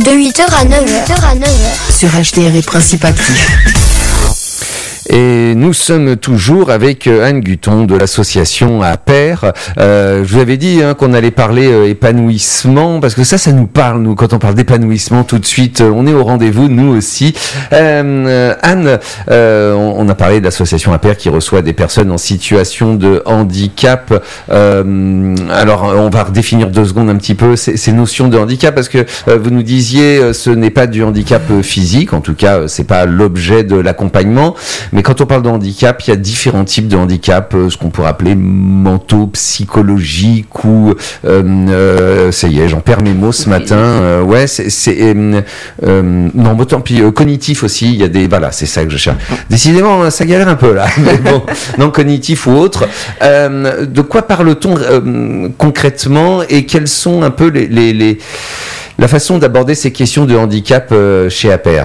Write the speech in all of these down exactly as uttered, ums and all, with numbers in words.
De huit heures à neuf heures. Sur H D R et Principe Actif. Et nous sommes toujours avec Anne Guton de l'association APER. Euh, je vous avais dit hein, qu'on allait parler euh, épanouissement, parce que ça, ça nous parle, nous, quand on parle d'épanouissement, tout de suite, on est au rendez-vous, nous aussi. Euh, Anne, euh, on, on a parlé de l'association APER qui reçoit des personnes en situation de handicap. Euh, alors, on va redéfinir deux secondes un petit peu ces, ces notions de handicap, parce que euh, vous nous disiez, euh, ce n'est pas du handicap euh, physique, en tout cas, euh, c'est pas l'objet de l'accompagnement. Mais quand on parle de handicap, il y a différents types de handicap, euh, ce qu'on pourrait appeler mentaux, psychologiques ou euh, euh, ça y est, j'en perds mes mots ce matin. Euh, ouais, c'est, c'est euh, euh, non, mais tant pis, euh, cognitif aussi. Il y a des, voilà, c'est ça que je cherche. Décidément, ça galère un peu là. Mais bon, non, cognitif ou autre. Euh, de quoi parle-t-on euh, concrètement et quelles sont un peu les, les, les la façon d'aborder ces questions de handicap euh, chez APER?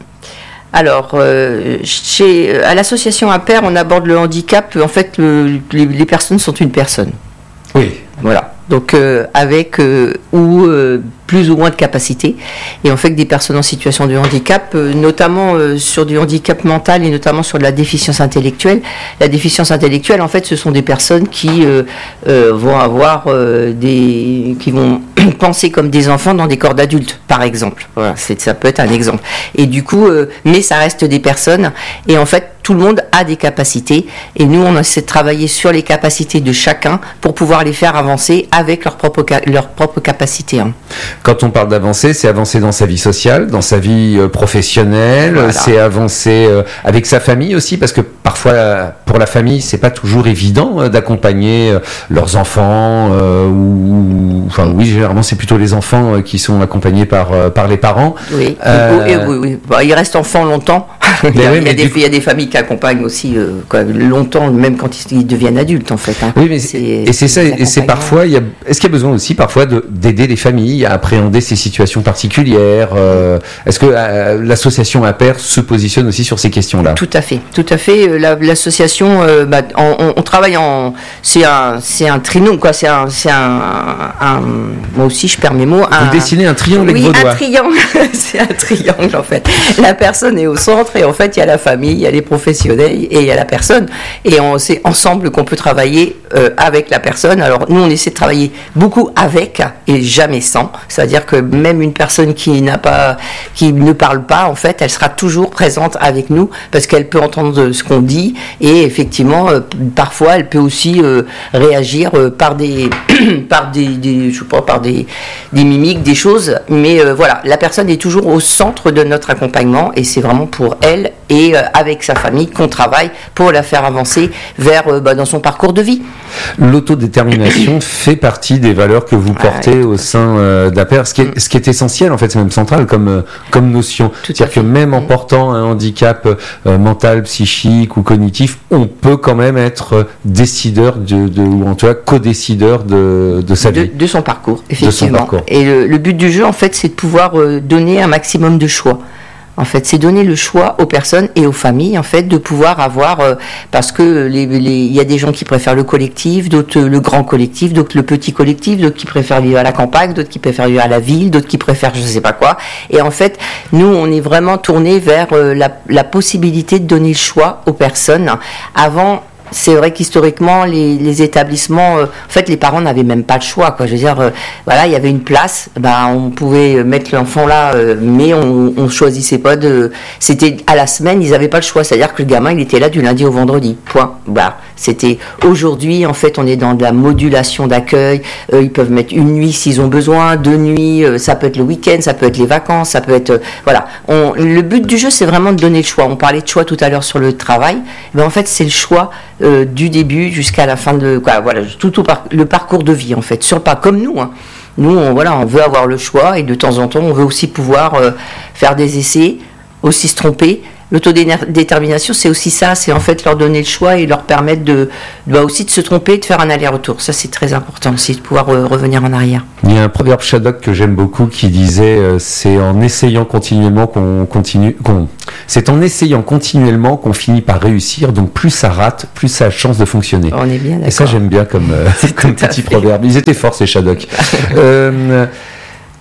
Alors, euh, chez, à l'association APER, on aborde le handicap. En fait, le, les, les personnes sont une personne. Oui. Voilà. Donc, euh, avec euh, ou euh, plus ou moins de capacité. Et on fait que des personnes en situation de handicap, euh, notamment euh, sur du handicap mental et notamment sur de la déficience intellectuelle. La déficience intellectuelle, en fait, ce sont des personnes qui euh, euh, vont avoir euh, des, qui vont penser comme des enfants dans des corps d'adultes, par exemple. Voilà, c'est, ça peut être un exemple. Et du coup, euh, mais ça reste des personnes. Et en fait, tout le monde a des capacités. Et nous, on essaie de travailler sur les capacités de chacun pour pouvoir les faire avancer avec leurs propres, leurs propres capacités. Hein. Quand on parle d'avancer, c'est avancer dans sa vie sociale, dans sa vie euh, professionnelle, voilà. C'est avancer euh, avec sa famille aussi, parce que parfois, euh, pour la famille, c'est pas toujours évident euh, d'accompagner euh, leurs enfants, euh, ou, enfin oui, généralement, c'est plutôt les enfants euh, qui sont accompagnés par, euh, par les parents. Oui, euh... et, oui, oui. Bah, ils restent enfants longtemps. il, y a, oui, il, y a des, coup... il y a des familles qui accompagnent aussi euh, quoi, longtemps, même quand ils, ils deviennent adultes, en fait. Hein. Oui, mais c'est, et c'est ça, et c'est parfois, il y a, est-ce qu'il y a besoin aussi parfois de, d'aider les familles à appréhender ces situations particulières euh, Est-ce que euh, l'association APER se positionne aussi sur ces questions-là? Tout à fait, tout à fait. La, l'association, euh, bah, on, on travaille en, c'est un, c'est un trinôme, quoi. C'est un, c'est un, un, moi aussi je perds mes mots. Un, Vous dessinez un triangle avec oui, vos doigts. Oui, un triangle. C'est un triangle en fait. La personne est au centre et en fait il y a la famille, il y a les professionnels et il y a la personne. Et on, c'est ensemble qu'on peut travailler euh, avec la personne. Alors nous on essaie de travailler beaucoup avec et jamais sans. C'est-à-dire que même une personne qui n'a pas, qui ne parle pas, en fait, elle sera toujours présente avec nous parce qu'elle peut entendre ce qu'on dit et effectivement, euh, parfois, elle peut aussi euh, réagir euh, par des, par des, des, je sais pas, par des, des mimiques, des choses. Mais euh, voilà, la personne est toujours au centre de notre accompagnement et c'est vraiment pour elle et euh, avec sa famille qu'on travaille pour la faire avancer vers euh, bah, dans son parcours de vie. L'autodétermination fait partie des valeurs que vous portez ouais, au sein euh, d'APER, ce qui est, ce qui est essentiel en fait, c'est même central comme, euh, comme notion. Tout C'est-à-dire que même en portant un handicap euh, mental, psychique ou cognitif, on peut quand même être décideur de, de ou en tout cas co-décideur de, de sa de, vie. De son parcours, effectivement. De son parcours. Et le, le but du jeu en fait, c'est de pouvoir euh, donner un maximum de choix. En fait, c'est donner le choix aux personnes et aux familles, en fait, de pouvoir avoir, euh, parce que les, les, il y a des gens qui préfèrent le collectif, d'autres le grand collectif, d'autres le petit collectif, d'autres qui préfèrent vivre à la campagne, d'autres qui préfèrent vivre à la ville, d'autres qui préfèrent je sais pas quoi. Et en fait, nous, on est vraiment tourné vers euh, la, la possibilité de donner le choix aux personnes. Avant, c'est vrai qu'historiquement, les, les établissements, euh, en fait, les parents n'avaient même pas le choix, quoi. Je veux dire, euh, voilà, il y avait une place, bah, on pouvait mettre l'enfant là, euh, mais on, on choisissait pas de. C'était à la semaine, ils n'avaient pas le choix, c'est-à-dire que le gamin, il était là du lundi au vendredi. Point. Bah, c'était aujourd'hui, en fait, on est dans de la modulation d'accueil. Euh, ils peuvent mettre une nuit s'ils ont besoin, deux nuits. Euh, ça peut être le week-end, ça peut être les vacances, ça peut être, euh, voilà. On, le but du jeu, c'est vraiment de donner le choix. On parlait de choix tout à l'heure sur le travail. Ben, en fait, c'est le choix. Euh, du début jusqu'à la fin de quoi, voilà, tout au par, le parcours de vie en fait, sur pas comme nous. Hein. Nous, on, voilà, on veut avoir le choix et de temps en temps, on veut aussi pouvoir euh, faire des essais, aussi se tromper. L'autodétermination, c'est aussi ça, c'est en fait leur donner le choix et leur permettre de, bah aussi de se tromper, de faire un aller-retour. Ça, c'est très important aussi, de pouvoir euh, revenir en arrière. Il y a un proverbe Shadok que j'aime beaucoup qui disait euh, c'est en essayant continuellement qu'on continue, qu'on, c'est en essayant continuellement qu'on finit par réussir. Donc plus ça rate, plus ça a chance de fonctionner. On est bien d'accord. Et ça, j'aime bien comme, euh, comme petit proverbe. Ils étaient forts ces Shadok. euh,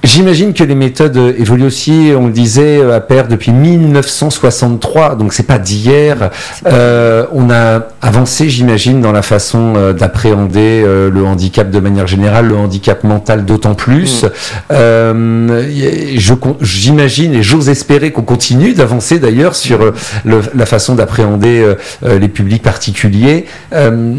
J'imagine que les méthodes évoluent aussi, on le disait, à Père depuis mille neuf cent soixante-trois, donc c'est pas d'hier. Euh, on a avancé, j'imagine, dans la façon euh, d'appréhender euh, le handicap de manière générale, le handicap mental d'autant plus. Mmh. Euh, je, j'imagine et j'ose espérer qu'on continue d'avancer d'ailleurs sur euh, le, la façon d'appréhender euh, les publics particuliers. Euh,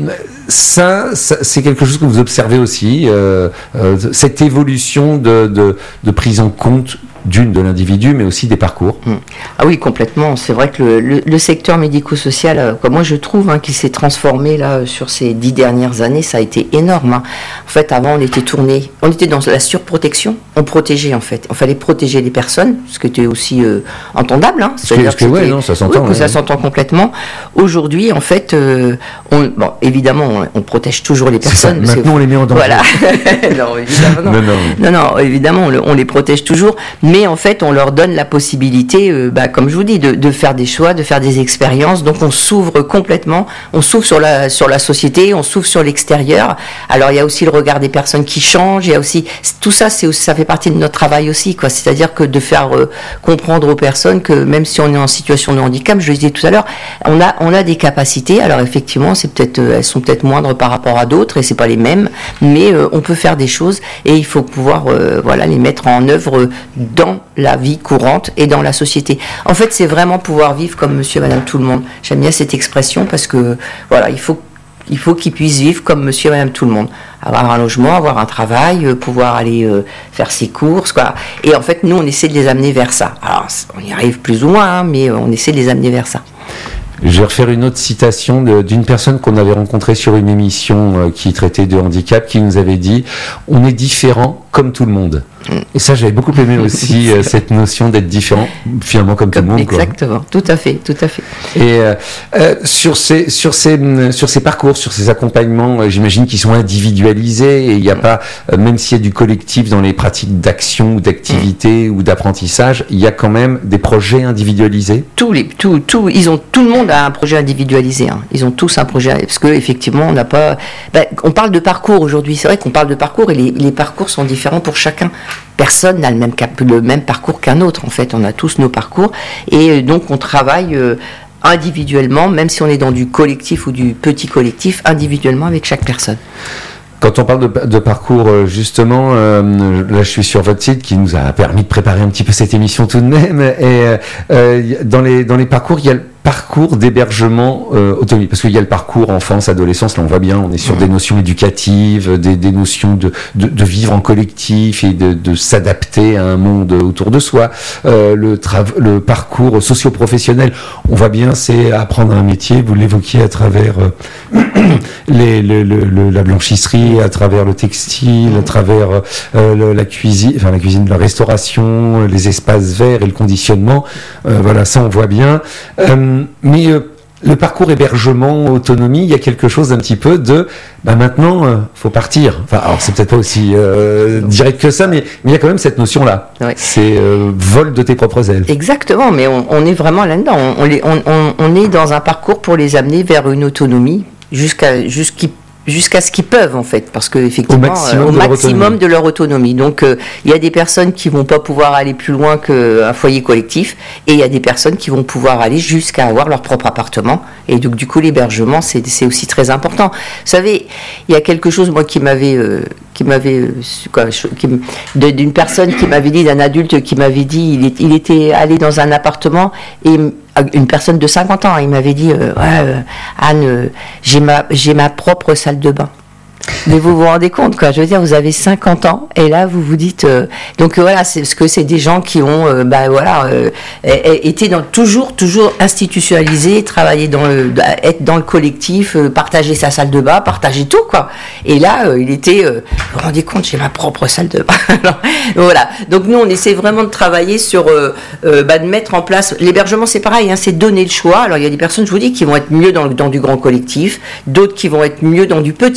Ça, ça, c'est quelque chose que vous observez aussi, euh, euh, cette évolution de, de, de prise en compte d'une de l'individu, mais aussi des parcours. Mmh. Ah oui, complètement. C'est vrai que le, le, le secteur médico-social, euh, comme moi je trouve, hein, qui s'est transformé là sur ces dix dernières années, ça a été énorme. Hein. En fait, avant, on était tourné, on était dans la surprotection. On protégeait en fait. Il fallait protéger les personnes, ce qui était aussi euh, entendable. Hein. C'est-à-dire que, que, ouais, non, ça s'entend. Oui, que ouais. ça s'entend complètement. Aujourd'hui, en fait, euh, on, bon, évidemment, on, on protège toujours les personnes. Ça, maintenant, on les met en danger. Voilà. non, évidemment, non. Non, non. non, non, évidemment, on, le, on les protège toujours. Mais en fait, on leur donne la possibilité, euh, bah, comme je vous dis, de, de faire des choix, de faire des expériences. Donc, on s'ouvre complètement. On s'ouvre sur la, sur la société, on s'ouvre sur l'extérieur. Alors, il y a aussi le regard des personnes qui changent. Il y a aussi tout ça, c'est aussi, ça fait partie de notre travail aussi, quoi. C'est-à-dire que de faire euh, comprendre aux personnes que même si on est en situation de handicap, je le disais tout à l'heure, on a, on a des capacités. Alors, effectivement, c'est peut-être, euh, elles sont peut-être moindres par rapport à d'autres et c'est pas les mêmes, mais euh, on peut faire des choses et il faut pouvoir, euh, voilà, les mettre en œuvre dans la vie courante et dans la société. En fait, c'est vraiment pouvoir vivre comme monsieur et madame tout le monde. J'aime bien cette expression parce que, voilà, il faut, il faut qu'ils puissent vivre comme monsieur et madame tout le monde. Avoir un logement, avoir un travail, euh, pouvoir aller euh, faire ses courses, quoi. Et en fait, nous, on essaie de les amener vers ça. Alors, on y arrive plus ou moins, hein, mais on essaie de les amener vers ça. Je vais refaire une autre citation de, d'une personne qu'on avait rencontrée sur une émission euh, qui traitait de handicap, qui nous avait dit « On est différent comme tout le monde ». Et ça, j'avais beaucoup aimé aussi euh, cette notion d'être différent, finalement comme, comme tout le monde. Exactement, quoi. Tout à fait, tout à fait. Et euh, euh, sur ces sur ces sur ces parcours, sur ces accompagnements, euh, j'imagine qu'ils sont individualisés et il n'y a mmh. pas, euh, même s'il y a du collectif dans les pratiques d'action ou d'activité mmh. ou d'apprentissage, il y a quand même des projets individualisés. Tous les, tout, tout, ils ont tout le monde a un projet individualisé. Hein. Ils ont tous un projet parce que effectivement, on n'a pas. Ben, on parle de parcours aujourd'hui. C'est vrai qu'on parle de parcours et les, les parcours sont différents pour chacun. Personne n'a le même, cap, le même parcours qu'un autre, en fait. On a tous nos parcours. Et donc, on travaille euh, individuellement, même si on est dans du collectif ou du petit collectif, individuellement avec chaque personne. Quand on parle de, de parcours, justement, euh, là je suis sur votre site qui nous a permis de préparer un petit peu cette émission tout de même. Et euh, dans, les, dans les parcours, il y a le parcours d'hébergement euh, autonomie, parce qu'il y a le parcours enfance, adolescence, là on voit bien, on est sur mmh. des notions éducatives, des, des notions de, de, de vivre en collectif et de, de s'adapter à un monde autour de soi. Euh, le, tra- le parcours socio-professionnel, on voit bien, c'est apprendre un métier, vous l'évoquiez à travers euh, les, le, le, le, la blanchisserie, à travers le textile, à travers euh, le, la cuisine, enfin la cuisine, la restauration, les espaces verts et le conditionnement. Euh, voilà, ça on voit bien. Euh, mais euh, le parcours hébergement, autonomie, il y a quelque chose d'un petit peu de bah maintenant, il euh, faut partir. Enfin, alors c'est peut-être pas aussi euh, direct que ça, mais mais il y a quand même cette notion-là. Oui. C'est euh, vol de tes propres ailes. Exactement, mais on, on est vraiment là-dedans. On, on, les, on, on, on est dans un parcours pour les amener vers une autonomie jusqu'à jusqu'à jusqu'à ce qu'ils peuvent en fait, parce que effectivement au maximum, euh, au de, maximum leur de leur autonomie. Donc il euh, y a des personnes qui vont pas pouvoir aller plus loin qu'un foyer collectif, et il y a des personnes qui vont pouvoir aller jusqu'à avoir leur propre appartement. Et donc du coup l'hébergement c'est, c'est aussi très important. Vous savez, il y a quelque chose moi qui m'avait euh, qui m'avait quoi, qui, de, d'une personne qui m'avait dit, d'un adulte qui m'avait dit, il, est, il était allé dans un appartement et une personne de cinquante ans, il m'avait dit euh, ouais, euh, Anne, euh, j'ai ma j'ai ma propre salle de bain. Mais vous vous rendez compte, quoi. Je veux dire, vous avez cinquante ans et là vous vous dites euh, donc euh, voilà, c'est parce que c'est des gens qui ont euh, bah voilà euh, été dans toujours toujours institutionnalisés, travailler dans le être dans le collectif, euh, partager sa salle de bain, partager tout, quoi. Et là euh, il était euh, vous vous rendez compte, j'ai ma propre salle de bain. Alors, voilà. Donc nous on essaie vraiment de travailler sur euh, euh, bah, de mettre en place l'hébergement, c'est pareil, hein, c'est donner le choix. Alors il y a des personnes, je vous dis, qui vont être mieux dans dans du grand collectif, d'autres qui vont être mieux dans du petit collectif.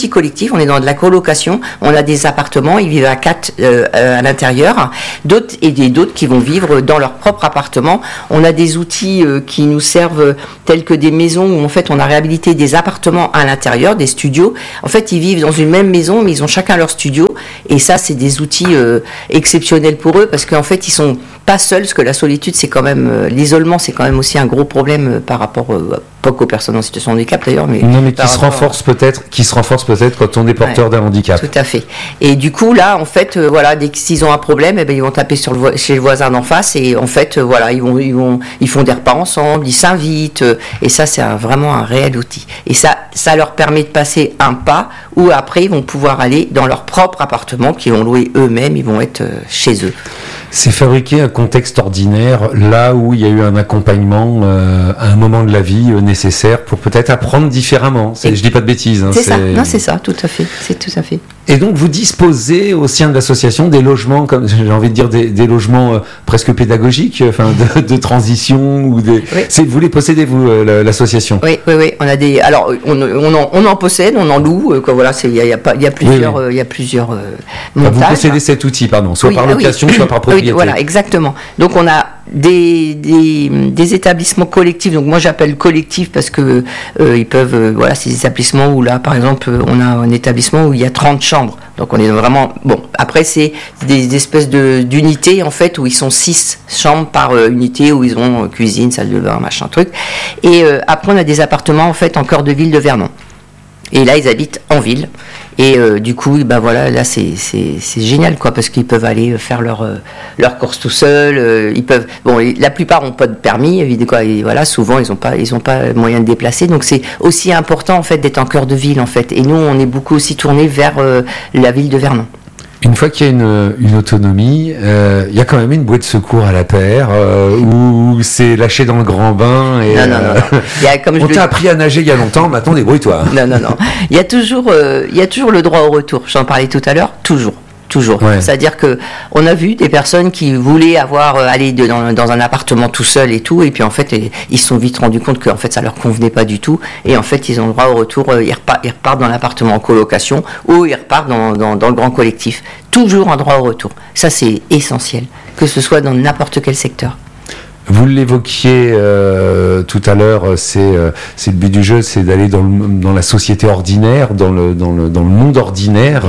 collectif, on est dans de la colocation, on a des appartements, ils vivent à quatre euh, à l'intérieur, d'autres et des, d'autres qui vont vivre dans leur propre appartement. On a des outils euh, qui nous servent tels que des maisons où en fait on a réhabilité des appartements à l'intérieur, des studios. En fait, ils vivent dans une même maison, mais ils ont chacun leur studio. Et ça, c'est des outils euh, exceptionnels pour eux parce qu'en fait, ils sont pas seuls, parce que la solitude, c'est quand même euh, l'isolement, c'est quand même aussi un gros problème euh, par rapport euh, pas qu'aux personnes en situation de handicap d'ailleurs, mais non, mais qui se renforce à... peut-être, qui se renforce peut-être quand on est porteur ouais, d'un handicap. Tout à fait. Et du coup, là, en fait, euh, voilà, dès qu'ils ont un problème, eh ben, ils vont taper sur le vo- chez le voisin d'en face et en fait, euh, voilà, ils vont, ils vont, ils font des repas ensemble, ils s'invitent euh, et ça, c'est un, vraiment un réel outil. Et ça, ça leur permet de passer un pas où après, ils vont pouvoir aller dans leur propre appartement qu'ils vont louer eux-mêmes, ils vont être euh, chez eux. C'est fabriquer un contexte ordinaire là où il y a eu un accompagnement euh, à un moment de la vie euh, nécessaire pour peut-être apprendre différemment. C'est, je dis pas de bêtises. Hein, c'est, c'est ça. Non, c'est ça, tout à fait. C'est tout à fait. Et donc vous disposez au sein de l'association des logements, comme j'ai envie de dire des, des logements euh, presque pédagogiques, enfin de, de transition ou des. Oui. C'est, vous les possédez vous euh, l'association? Oui, oui, oui. On a des. Alors on, on, en, on en possède, on en loue. Euh, quoi, voilà, c'est il y a, y a pas, il y a plusieurs, il oui, oui. euh, y a plusieurs euh, montages. Enfin, vous possédez cet outil, pardon, soit oui, par location, oui. soit par propriété. Oui, voilà, exactement. Donc on a des, des, des établissements collectifs. Donc moi j'appelle collectif parce que euh, ils peuvent, euh, voilà, ces établissements où là, par exemple, on a un établissement où il y a trente chambres. Donc on est vraiment bon. Après c'est des, des espèces de d'unités en fait où ils sont six chambres par euh, unité où ils ont euh, cuisine, salle de bain, machin truc. Et euh, après on a des appartements en fait en cœur de ville de Vernon. Et là ils habitent en ville. Et euh, du coup, ben voilà, là c'est c'est c'est génial quoi, parce qu'ils peuvent aller faire leur euh, leur course tout seuls. Euh, ils peuvent, bon, la plupart ont pas de permis, évidemment quoi. Et voilà, souvent ils ont pas ils ont pas moyen de déplacer. Donc c'est aussi important en fait d'être en cœur de ville en fait. Et nous, on est beaucoup aussi tourné vers euh, la ville de Vernon. Une fois qu'il y a une, une autonomie, euh, il y a quand même une bouée de secours à la paire euh, où c'est lâché dans le grand bain. Et, non, non, non. non. Il y a, comme on je t'a le... appris à nager il y a longtemps, maintenant débrouille-toi. Non, non, non. Il y a toujours, euh, il y a toujours le droit au retour. J'en parlais tout à l'heure, toujours. Toujours. Ouais. C'est-à-dire que on a vu des personnes qui voulaient avoir euh, aller de, dans, dans un appartement tout seul et tout, et puis en fait et, ils se sont vite rendus compte que en fait ça leur convenait pas du tout, et en fait ils ont le droit au retour. Euh, ils, repartent, ils repartent dans l'appartement en colocation ou ils repartent dans, dans, dans le grand collectif. Toujours un droit au retour. Ça c'est essentiel, que ce soit dans n'importe quel secteur. Vous l'évoquiez euh, tout à l'heure, c'est, euh, c'est le but du jeu, c'est d'aller dans, le, dans la société ordinaire, dans le, dans le, dans le monde ordinaire.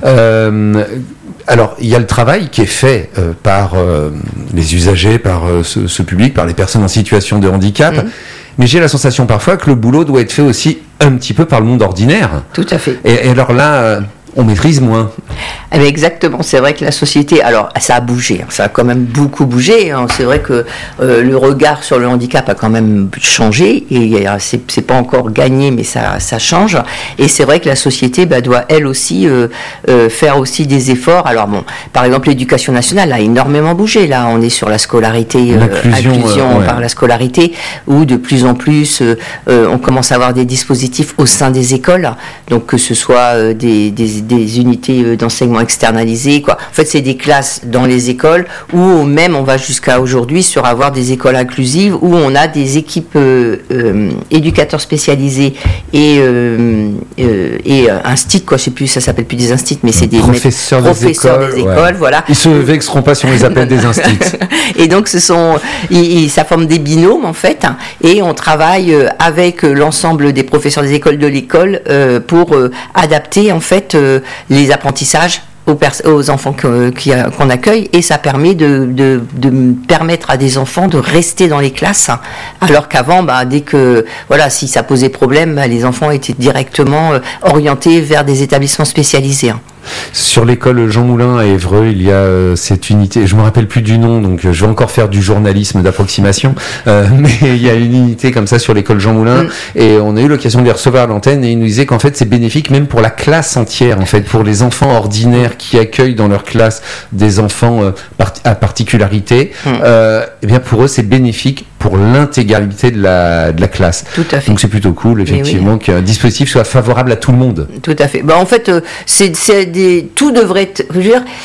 Euh, alors, il y a le travail qui est fait euh, par euh, les usagers, par euh, ce, ce public, par les personnes en situation de handicap. Mmh. Mais j'ai la sensation parfois que le boulot doit être fait aussi un petit peu par le monde ordinaire. Tout à fait. Et, et alors là... Euh, on maîtrise moins. Eh bien exactement, c'est vrai que la société, alors ça a bougé, hein, ça a quand même beaucoup bougé, hein. C'est vrai que euh, le regard sur le handicap a quand même changé, et euh, c'est, c'est pas encore gagné, mais ça, ça change, et c'est vrai que la société bah, doit elle aussi euh, euh, faire aussi des efforts. Alors bon, par exemple l'éducation nationale a énormément bougé, là on est sur la scolarité, euh, inclusion, inclusion euh, ouais. par la scolarité, où de plus en plus euh, euh, on commence à avoir des dispositifs au sein des écoles, donc que ce soit euh, des, des des unités d'enseignement externalisées, quoi. En fait, c'est des classes dans les écoles où même on va jusqu'à aujourd'hui sur avoir des écoles inclusives où on a des équipes euh, euh, éducateurs spécialisés et euh, euh, et un stit, quoi. Je sais plus, ça s'appelle plus des instits, mais c'est des professeurs, maîtres, des, professeurs écoles, des écoles, ouais. Voilà. Ils se vexeront pas si on les appelle des instits. Et donc, ce sont, ils, ça forme des binômes en fait, hein, et on travaille avec l'ensemble des professeurs des écoles de l'école euh, pour euh, adapter en fait euh, les apprentissages aux, pers- aux enfants que, qui, qu'on accueille, et ça permet de, de, de permettre à des enfants de rester dans les classes, alors qu'avant, bah, dès que, voilà, si ça posait problème, bah, les enfants étaient directement euh, orientés vers des établissements spécialisés. Hein. Sur l'école Jean Moulin à Évreux, il y a euh, cette unité, je me rappelle plus du nom, donc euh, je vais encore faire du journalisme d'approximation, euh, mais il y a une unité comme ça sur l'école Jean Moulin, mm. et on a eu l'occasion de les recevoir à l'antenne, et ils nous disaient qu'en fait c'est bénéfique même pour la classe entière, en fait, pour les enfants ordinaires qui accueillent dans leur classe des enfants euh, part- à particularité, mm. euh, et bien pour eux c'est bénéfique pour l'intégralité de la, de la classe. Tout à fait. Donc c'est plutôt cool, effectivement, oui. qu'un dispositif soit favorable à tout le monde. Tout à fait. Bah, en fait, euh, c'est, c'est des, tout devrait être... Je veux dire,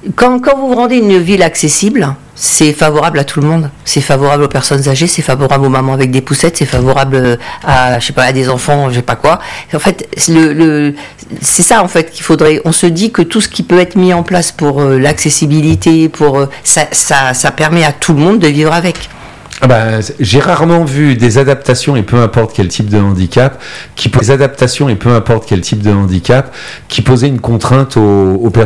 quand, quand vous vous rendez une ville accessible, c'est favorable à tout le monde. C'est favorable aux personnes âgées, c'est favorable aux mamans avec des poussettes, c'est favorable à, je sais pas, à des enfants, je sais pas quoi. En fait, le, le, c'est ça en fait qu'il faudrait. On se dit que tout ce qui peut être mis en place pour euh, l'accessibilité, pour euh, ça, ça, ça permet à tout le monde de vivre avec. Ah bah, j'ai rarement vu des adaptations et peu importe quel type de handicap, qui des adaptations et peu importe quel type de handicap, qui posaient une contrainte aux, aux personnes